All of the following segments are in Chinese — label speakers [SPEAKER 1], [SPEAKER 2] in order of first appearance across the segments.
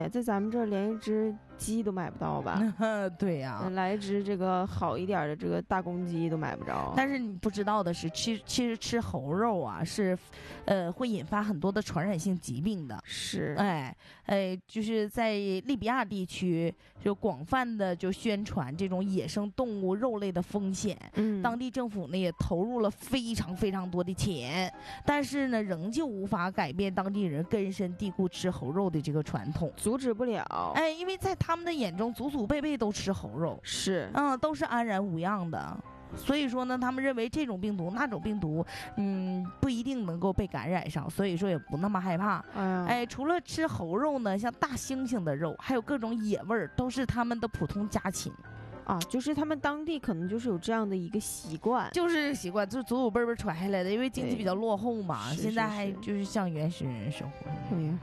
[SPEAKER 1] 在咱们这儿连一只鸡都买不到吧？
[SPEAKER 2] 对呀、
[SPEAKER 1] 来一只这个好一点的这个大公鸡都买不着。
[SPEAKER 2] 但是你不知道的是，其实吃猴肉啊是，会引发很多的传染性疾病的。
[SPEAKER 1] 是，
[SPEAKER 2] 就是在利比亚地区就广泛的就宣传这种野生动物肉类的风险。当地政府呢也投入了非常非常多的钱，但是呢仍旧无法改变当地人根深蒂固吃猴肉的这个传统，
[SPEAKER 1] 阻止不了。
[SPEAKER 2] 因为在他们的眼中，祖祖辈辈都吃猴肉，
[SPEAKER 1] 是，
[SPEAKER 2] 都是安然无恙的。所以说呢，他们认为这种病毒那种病毒，不一定能够被感染上，所以说也不那么害怕。除了吃猴肉呢，像大猩猩的肉，还有各种野味儿，都是他们的普通家禽。
[SPEAKER 1] 就是他们当地可能就是有这样的一个习惯，
[SPEAKER 2] 就是习惯，就是祖祖辈辈传下来的，因为经济比较落后嘛，现在还
[SPEAKER 1] 是
[SPEAKER 2] 就是像原始人生活。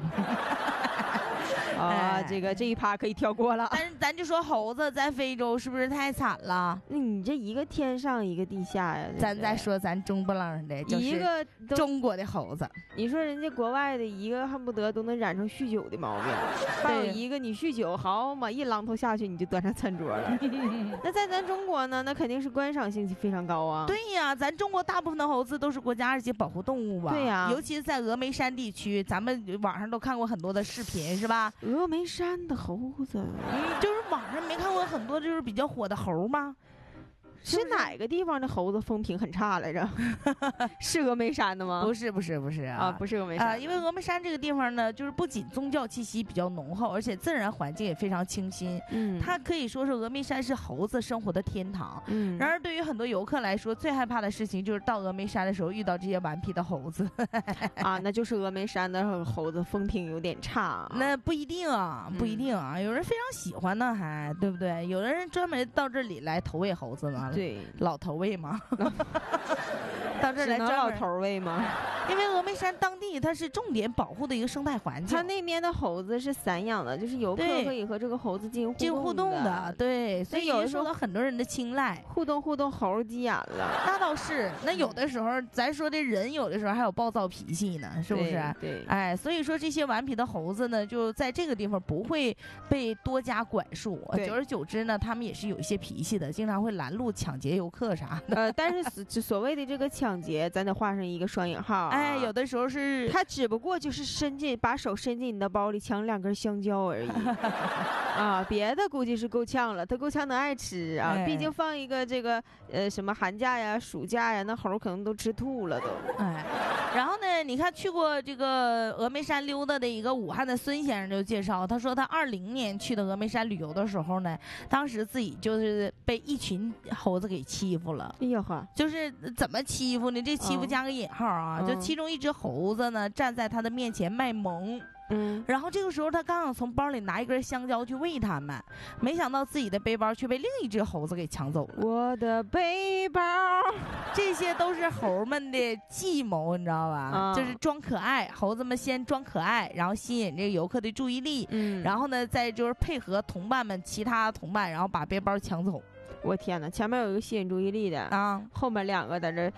[SPEAKER 1] 这一趴可以跳过了。
[SPEAKER 2] 但是咱就说猴子在非洲是不是太惨了？
[SPEAKER 1] 那你这一个天上一个地下呀。
[SPEAKER 2] 咱再说咱中不楞的，
[SPEAKER 1] 一个
[SPEAKER 2] 中国的猴子。
[SPEAKER 1] 你说人家国外的一个恨不得都能染成酗酒的毛病，还有一个你酗酒好嘛，一榔头下去你就端上餐桌了。那在咱中国呢，那肯定是观赏性非常高啊。
[SPEAKER 2] 对呀，咱中国大部分的猴子都是国家二级保护动物吧？
[SPEAKER 1] 对呀，
[SPEAKER 2] 尤其是在峨眉山地区，咱们网上都看过很多的视频，是吧？
[SPEAKER 1] 峨眉山的猴子，
[SPEAKER 2] 就是网上没看过很多就是比较火的猴吗？
[SPEAKER 1] 是哪个地方的猴子风评很差来着？是峨眉山的吗？
[SPEAKER 2] 不是啊，
[SPEAKER 1] 不是峨眉山
[SPEAKER 2] 因为峨眉山这个地方呢，就是不仅宗教气息比较浓厚，而且自然环境也非常清新。它可以说是峨眉山是猴子生活的天堂。然而对于很多游客来说，最害怕的事情就是到峨眉山的时候遇到这些顽皮的猴子。
[SPEAKER 1] 那就是峨眉山的猴子风评有点差。
[SPEAKER 2] 那不一定啊，有人非常喜欢呢，还对不对？有的人专门到这里来投喂猴子呢。
[SPEAKER 1] 对，
[SPEAKER 2] 老头喂吗？到这儿来专
[SPEAKER 1] 老头喂吗？
[SPEAKER 2] 因为峨眉山当地它是重点保护的一个生态环境，
[SPEAKER 1] 它那边的猴子是散养的，就是游客可以和这个猴子进行互动的，
[SPEAKER 2] 对，所以也受到很多人的青睐。
[SPEAKER 1] 互动猴急眼了，
[SPEAKER 2] 那倒是。那有的时候咱说的人有的时候还有暴躁脾气呢，是不是？
[SPEAKER 1] 对，
[SPEAKER 2] 所以说这些顽皮的猴子呢，就在这个地方不会被多加管束，久而久之呢，他们也是有一些脾气的，经常会拦路抢劫游客啥的。
[SPEAKER 1] 但是所谓的这个抢劫，咱得画上一个双引号。
[SPEAKER 2] 有的时候是
[SPEAKER 1] 他只不过就是把手伸进你的包里抢2根香蕉而已。别的估计是够呛了，他够呛能爱吃啊。毕竟放一个这个什么寒假呀、暑假呀，那猴可能都吃吐了都。
[SPEAKER 2] 然后呢，你看去过这个峨眉山溜达的一个武汉的孙先生就介绍，他说他20年去的峨眉山旅游的时候呢，当时自己就是被一群猴子给欺负了。
[SPEAKER 1] 哎呀呵，
[SPEAKER 2] 就是怎么欺负呢？这欺负加个引号啊，就其中一只猴子呢站在他的面前卖萌。然后这个时候他刚想从包里拿一根香蕉去喂他们，没想到自己的背包却被另一只猴子给抢走了。
[SPEAKER 1] 我的背包，
[SPEAKER 2] 这些都是猴们的计谋，你知道吧？就是装可爱，猴子们先装可爱，然后吸引这个游客的注意力，然后呢再就是配合其他同伴，然后把背包抢走。
[SPEAKER 1] 我天哪，前面有一个吸引注意力的后面2个在这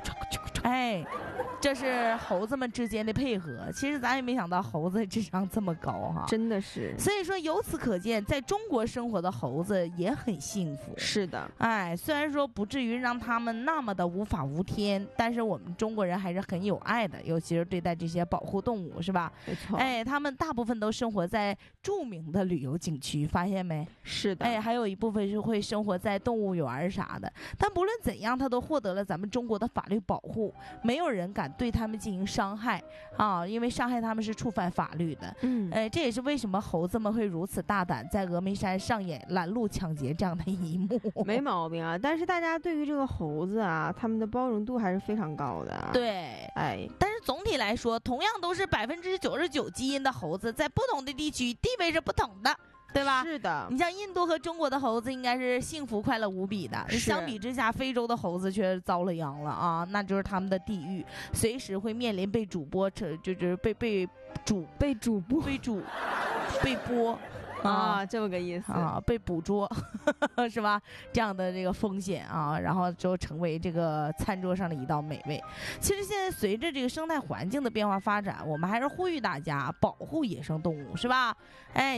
[SPEAKER 2] 这是猴子们之间的配合。其实咱也没想到猴子智商这么高哈，
[SPEAKER 1] 真的是。
[SPEAKER 2] 所以说由此可见，在中国生活的猴子也很幸福。
[SPEAKER 1] 是的，
[SPEAKER 2] 虽然说不至于让他们那么的无法无天，但是我们中国人还是很有爱的，尤其是对待这些保护动物，是吧？
[SPEAKER 1] 没错。
[SPEAKER 2] 他们大部分都生活在著名的旅游景区，发现没？
[SPEAKER 1] 是的。
[SPEAKER 2] 还有一部分是会生活在动物园啥的。但不论怎样，他都获得了咱们中国的法律保护，没有人敢对他们进行伤害因为伤害他们是触犯法律的。这也是为什么猴子们会如此大胆，在峨眉山上演拦路抢劫这样的一幕。
[SPEAKER 1] 没毛病啊，但是大家对于这个猴子他们的包容度还是非常高的。
[SPEAKER 2] 对，但是总体来说，同样都是99%基因的猴子，在不同的地区地位是不同的。对吧？
[SPEAKER 1] 是的，
[SPEAKER 2] 你像印度和中国的猴子应该是幸福快乐无比的，相比之下，非洲的猴子却遭了殃了那就是他们的地狱，随时会面临被主播就是被播。
[SPEAKER 1] 这么个意思
[SPEAKER 2] 被捕捉是吧？这样的这个风险然后就成为这个餐桌上的一道美味。其实现在随着这个生态环境的变化发展，我们还是呼吁大家保护野生动物，是吧？